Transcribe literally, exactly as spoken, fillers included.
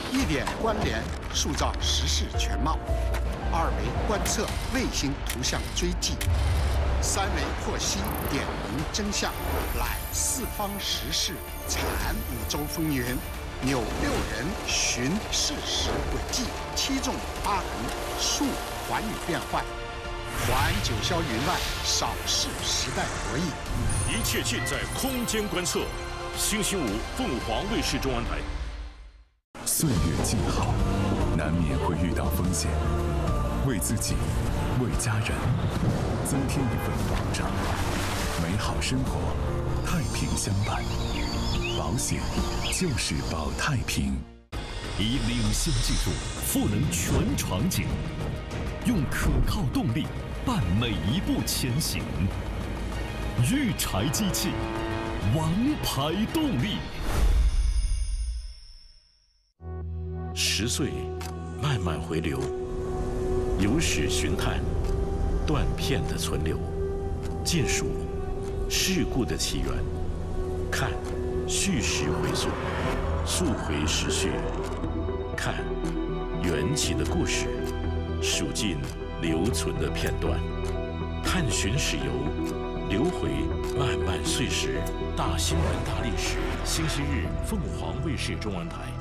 一点关联，塑造时事全貌；二维观测，卫星图像追迹；三维剖析，点明真相。览四方时事，产五洲风云。扭六人，寻事实轨迹；七纵八横，述寰宇变幻。环九霄云外，扫视时代博弈。 一切尽在空间观测。星期五，凤凰卫视中文台。 岁月静好，难免会遇到风险，为自己，为家人，增添一份保障。美好生活，太平相伴。保险就是保太平。 以领先技术赋能全场景，用可靠动力伴每一步前行。育柴机器，王牌动力。 十岁，慢慢回流，有史寻探，断片的存留，尽数事故的起源，看叙事回溯，溯回时序，看缘起的故事，数尽留存的片段，探寻史游，流回漫漫岁时，大新闻大历史。星期日，凤凰卫视中文台。